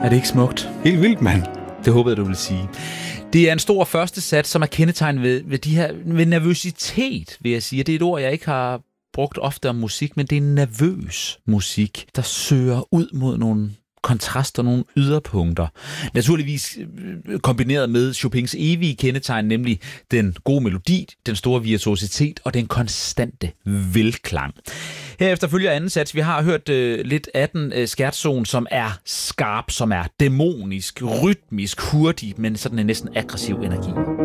Er det ikke smukt? Helt vildt, mand. Det håbede jeg, du ville sige. Det er en stor første sats, som er kendetegnet ved nervøsitet, vil jeg sige. Det er et ord, jeg ikke har brugt ofte om musik, men det er en nervøs musik, der søger ud mod nogle kontraster, nogle yderpunkter. Naturligvis kombineret med Chopins evige kendetegn, nemlig den gode melodi, den store virtuositet og den konstante velklang. Herefter følger anden sats. Vi har hørt lidt af den skærtson, som er skarp, som er dæmonisk, rytmisk, hurtig, men sådan en næsten aggressiv energi.